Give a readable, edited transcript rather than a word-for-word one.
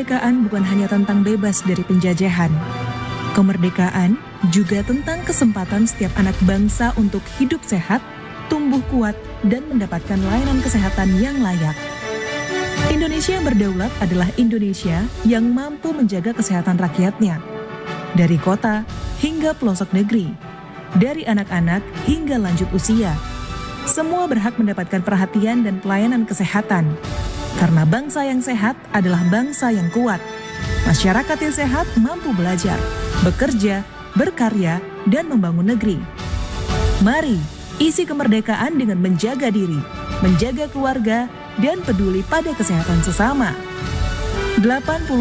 kemerdekaan bukan hanya tentang bebas dari penjajahan. Kemerdekaan juga tentang kesempatan setiap anak bangsa untuk hidup sehat, tumbuh kuat, dan mendapatkan layanan kesehatan yang layak. Indonesia yang berdaulat adalah Indonesia yang mampu menjaga kesehatan rakyatnya. Dari kota hingga pelosok negeri, dari anak-anak hingga lanjut usia. Semua berhak mendapatkan perhatian dan pelayanan kesehatan. Karena bangsa yang sehat adalah bangsa yang kuat. Masyarakat yang sehat mampu belajar, bekerja, berkarya, dan membangun negeri. Mari isi kemerdekaan dengan menjaga diri, menjaga keluarga, dan peduli pada kesehatan sesama. 80